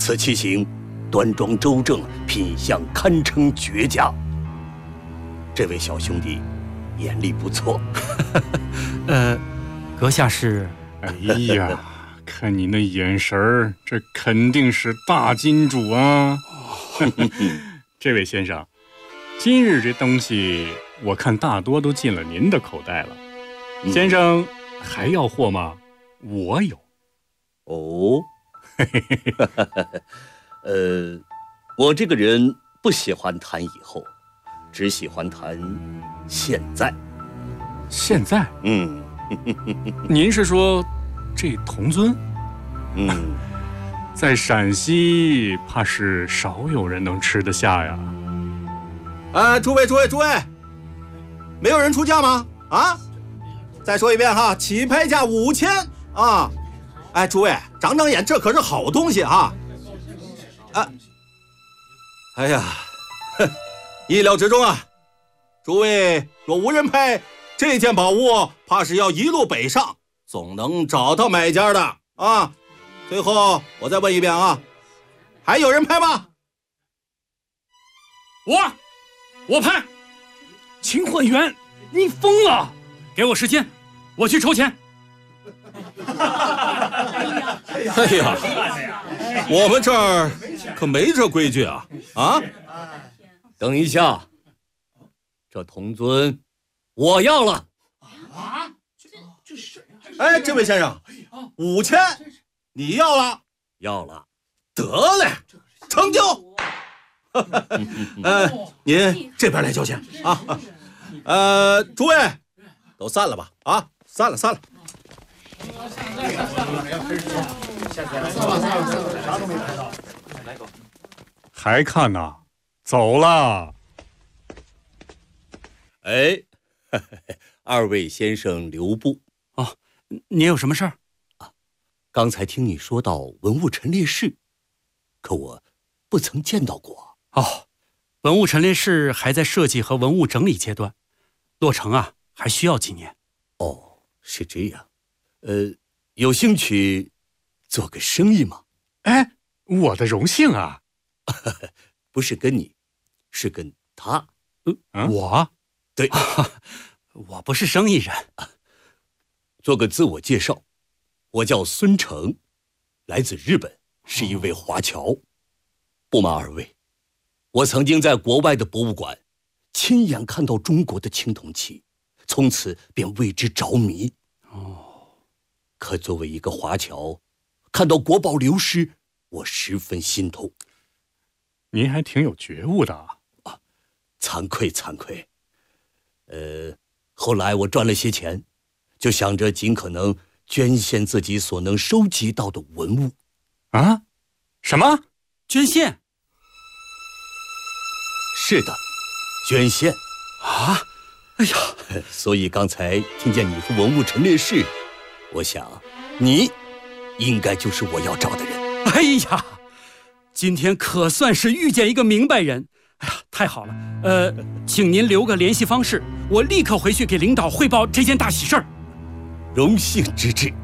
此器型端庄周正，品相堪称绝佳。这位小兄弟眼力不错。 阁下是？ 哎呀，看你那眼神儿，这肯定是大金主啊！这位先生，今日这东西我看大多都进了您的口袋了。先生还要货吗？我有。 哦，我这个人不喜欢谈以后，只喜欢谈现在。 现在？您是说这铜尊？在陕西怕是少有人能吃得下呀。 诸位，没有人出价吗？啊？再说一遍哈，起拍价5000啊！哎，诸位长长眼，这可是好东西啊！哎呀，意料之中啊！诸位若无人拍，这件宝物怕是要一路北上，总能找到买家的啊！最后我再问一遍啊，还有人拍吗？ 我拍。秦焕元，你疯了！给我时间，我去筹钱。 哎呀，我们这儿可没这规矩啊！啊， 等一下，这铜尊我要了。 哎，这位先生，5000，你要了？ 要了。 得嘞，成交。您这边来交钱啊！诸位都散了吧？啊，散了。 还看呐？走了。 哎，二位先生留步。 哦，你有什么事儿？ 刚才听你说到文物陈列室，可我不曾见到过。 文物陈列室还在设计和文物整理阶段，落成还需要几年。 哦，是这样。有兴趣做个生意吗？ 哎，我的荣幸啊！ 不是跟你，是跟他。 我？ 对， 我不是生意人。 做个自我介绍，我叫孙成，来自日本，是一位华侨。不瞒二位，我曾经在国外的博物馆亲眼看到中国的青铜器，从此便为之着迷。可作为一个华侨，看到国宝流失，我十分心痛。 您还挺有觉悟的啊！ 惭愧。后来我赚了些钱，就想着尽可能捐献自己所能收集到的文物。 啊？什么？ 捐献？ 是的，捐献。 啊！哎呀， 所以刚才听见你说文物陈列室，我想你应该就是我要找的人。 哎呀，今天可算是遇见一个明白人。哎呀，太好了！请您留个联系方式，我立刻回去给领导汇报这件大喜事儿。 荣幸之至。